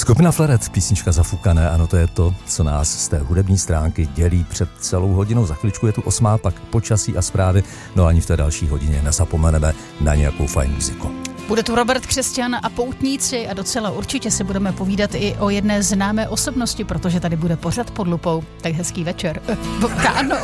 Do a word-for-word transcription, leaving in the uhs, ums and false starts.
Skupina Flaret, písnička Zafukané, ano, to je to, co nás z té hudební stránky dělí před celou hodinou. Za chvíličku je tu osmá, pak počasí a zprávy, no ani v té další hodině nezapomeneme na nějakou fajn muziku. Bude tu Robert Křesťan a poutníci a docela určitě si budeme povídat i o jedné známé osobnosti, protože tady bude pořad pod lupou. Tak hezký večer. Ráno.